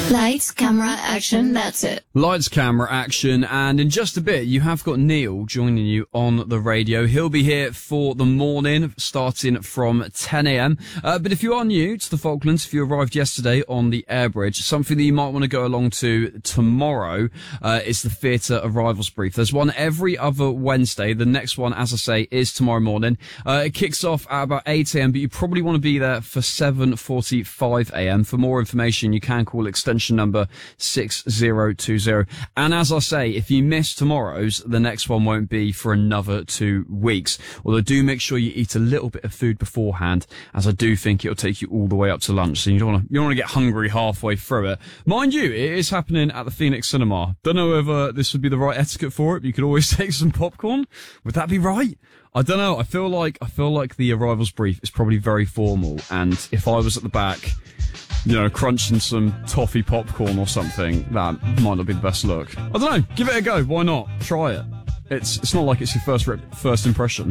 Lights, camera, action, that's it. Lights, camera, action, and in just a bit, you have got Neil joining you on the radio. He'll be here for the morning, starting from 10 a.m. But if you are new to the Falklands, if you arrived yesterday on the air bridge, something that you might want to go along to tomorrow is the Theatre Arrivals Brief. There's one every other Wednesday. The next one, as I say, is tomorrow morning. It kicks off at about 8 a.m., but you probably want to be there for 7:45 a.m. For more information, you can call extension number 6020. And as I say, if you miss tomorrow's, the next one won't be for another 2 weeks. Although do make sure you eat a little bit of food beforehand, as I do think it'll take you all the way up to lunch, so you don't want to get hungry halfway through it. Mind you, it is happening at the Phoenix Cinema. Don't know whether this would be the right etiquette for it, but you could always take some popcorn. Would that be right? I don't know. I feel like the Arrivals Brief is probably very formal, and if I was at the back, crunching some toffee popcorn or something, that might not be the best look. I don't know. Give it a go. Why not? Try it. It's not like it's your first impression.